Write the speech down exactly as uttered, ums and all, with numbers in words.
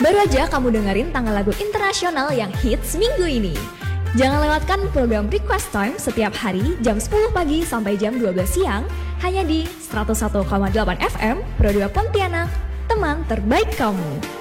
Baru aja kamu dengerin tanggal lagu internasional yang hits minggu ini. Jangan lewatkan program Request Time setiap hari jam sepuluh pagi sampai jam dua belas siang hanya di seratus satu koma delapan F M Pro dua Pontianak, teman terbaik kamu.